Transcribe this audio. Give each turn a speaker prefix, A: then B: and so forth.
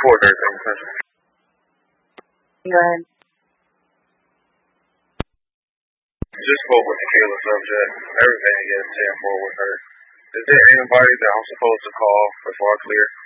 A: 413
B: Go ahead.
A: Just spoke with the killer subject. Everything is 10-4 with her. Is there anybody that I'm supposed to call before I clear?